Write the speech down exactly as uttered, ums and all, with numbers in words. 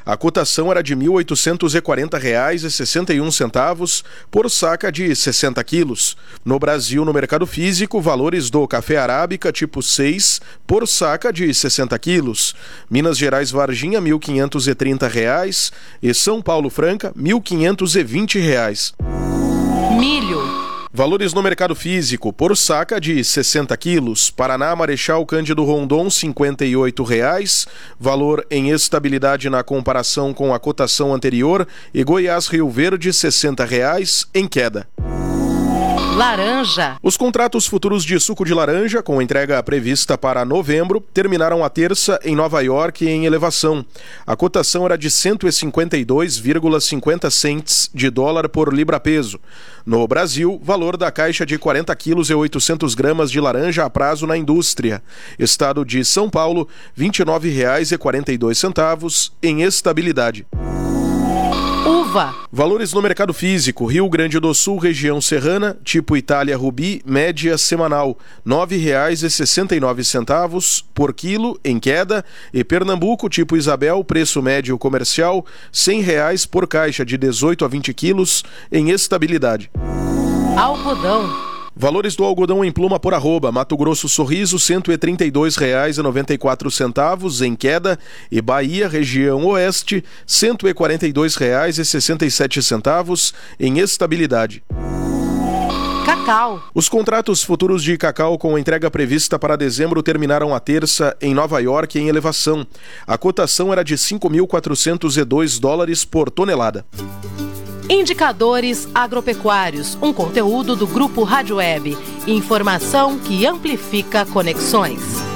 A cotação era de mil oitocentos e quarenta reais e sessenta e um centavos por saca de sessenta quilos. No Brasil, no mercado físico, valores do café arábica tipo seis por saca de sessenta quilos. Minas Gerais Varginha, mil quinhentos e trinta reais e São Paulo Franca, mil quinhentos e vinte reais. Milho. Valores no mercado físico, por saca de sessenta quilos. Paraná, Marechal Cândido Rondon, cinquenta e oito reais. Valor em estabilidade na comparação com a cotação anterior. E Goiás, Rio Verde, sessenta reais, em queda. Laranja. Os contratos futuros de suco de laranja, com entrega prevista para novembro, terminaram a terça em Nova York em elevação. A cotação era de cento e cinquenta e dois vírgula cinquenta cents de dólar por libra-peso. No Brasil, valor da caixa de quarenta quilos e oitocentos gramas de laranja a prazo na indústria. Estado de São Paulo, vinte e nove reais e quarenta e dois centavos, em estabilidade. Uva. Valores no mercado físico. Rio Grande do Sul, região serrana, tipo Itália Rubi, média semanal, nove reais e sessenta e nove centavos por quilo, em queda. E Pernambuco, tipo Isabel, preço médio comercial, cem reais por caixa de dezoito a vinte quilos, em estabilidade. Algodão. Valores do algodão em pluma por arroba. Mato Grosso Sorriso, cento e trinta e dois reais e noventa e quatro centavos, em queda. E Bahia, região oeste, cento e quarenta e dois reais e sessenta e sete centavos, em estabilidade. Cacau. Os contratos futuros de cacau com entrega prevista para dezembro terminaram a terça em Nova York em elevação. A cotação era de cinco mil quatrocentos e dois dólares por tonelada. Indicadores agropecuários, um conteúdo do Grupo Rádio Web. Informação que amplifica conexões.